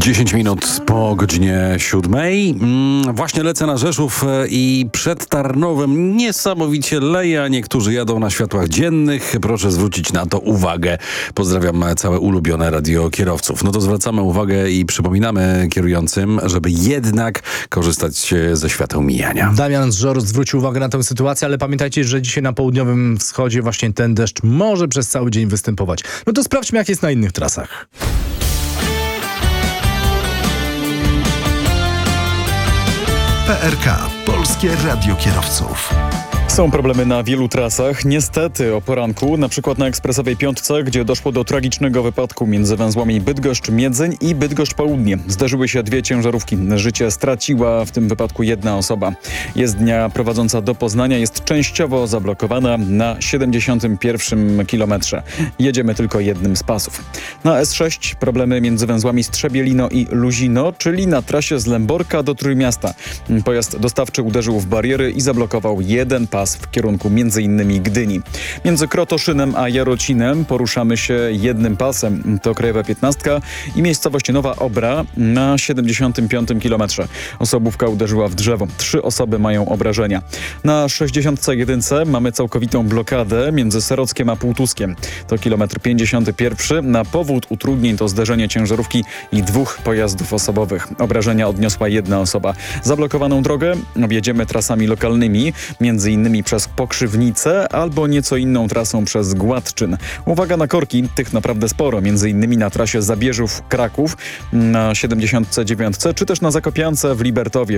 10 minut po godzinie 7. Właśnie lecę na Rzeszów i przed Tarnowem niesamowicie leje, a niektórzy jadą na światłach dziennych. Proszę zwrócić na to uwagę. Pozdrawiam całe ulubione radiokierowców. No to zwracamy uwagę i przypominamy kierującym, żeby jednak korzystać ze świateł mijania. Damian z Żor zwrócił uwagę na tę sytuację, ale pamiętajcie, że dzisiaj na południowym wschodzie właśnie ten deszcz może przez cały dzień występować. No to sprawdźmy, jak jest na innych trasach. PRK. Polskie Radio Kierowców. Są problemy na wielu trasach. Niestety o poranku, na przykład na ekspresowej piątce, gdzie doszło do tragicznego wypadku między węzłami Bydgoszcz-Miedzyń i Bydgoszcz-Południe. Zdarzyły się dwie ciężarówki. Życie straciła w tym wypadku jedna osoba. Jezdnia prowadząca do Poznania jest częściowo zablokowana na 71 kilometrze. Jedziemy tylko jednym z pasów. Na S6 problemy między węzłami Strzebielino i Luzino, czyli na trasie z Lęborka do Trójmiasta. Pojazd dostawczy uderzył w bariery i zablokował jeden pas w kierunku m.in. Gdyni. Między Krotoszynem a Jarocinem poruszamy się jednym pasem. To krajowa 15 i miejscowość Nowa Obra na 75 kilometrze. Osobówka uderzyła w drzewo. 3 osoby mają obrażenia. Na 61 mamy całkowitą blokadę między Serockiem a Półtuskiem. To kilometr 51. Na powód utrudnień to zderzenie ciężarówki i 2 pojazdów osobowych. Obrażenia odniosła jedna osoba. Zablokowaną drogę objedziemy trasami lokalnymi, między innymi przez Pokrzywnicę albo nieco inną trasą przez Gładczyn. Uwaga na korki, tych naprawdę sporo, między innymi na trasie Zabierzów-Kraków, na 79, czy też na Zakopiance w Libertowie.